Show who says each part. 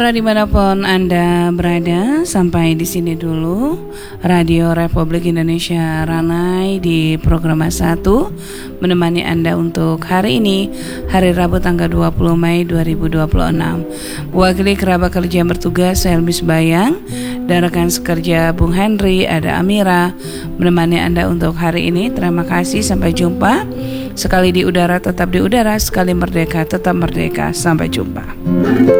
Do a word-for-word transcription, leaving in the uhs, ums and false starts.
Speaker 1: Dimanapun Anda berada, sampai di sini dulu Radio Republik Indonesia Ranai di program satu menemani Anda untuk hari ini, hari Rabu tanggal dua puluh Mei dua ribu dua puluh enam. Wakili kerabat kerja yang bertugas saya Elmis Bayang dan rekan sekerja Bung Henry, ada Amira menemani Anda untuk hari ini. Terima kasih, sampai jumpa. Sekali di udara tetap di udara, sekali merdeka tetap merdeka. Sampai jumpa.